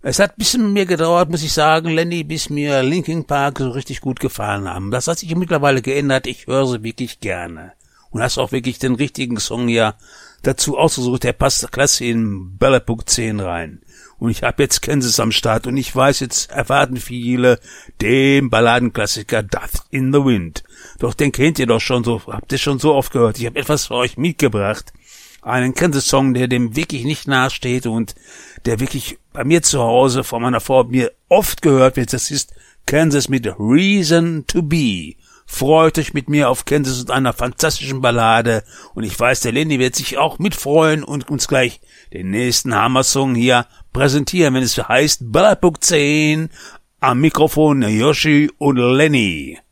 Es hat ein bisschen mehr gedauert, muss ich sagen, Lenny, bis mir Linkin Park so richtig gut gefallen haben. Das hat sich mittlerweile geändert. Ich höre sie wirklich gerne. Und hast auch wirklich den richtigen Song ja dazu ausgesucht. Der passt klasse in Ballad-Book 10 rein. Und ich habe jetzt Kansas am Start und ich weiß, jetzt erwarten viele den Balladenklassiker Death in the Wind. Doch den kennt ihr doch schon so, habt ihr schon so oft gehört. Ich habe etwas für euch mitgebracht. Einen Kansas-Song, der dem wirklich nicht nahesteht und der wirklich bei mir zu Hause von meiner Frau mir oft gehört wird. Das ist Kansas mit Reason to Be. Freut euch mit mir auf Kansas und einer fantastischen Ballade. Und ich weiß, der Lenny wird sich auch mitfreuen und uns gleich den nächsten Hammer-Song hier präsentieren, wenn es heißt Ballad-Book 10. Am Mikrofon Yoshi und Lenny.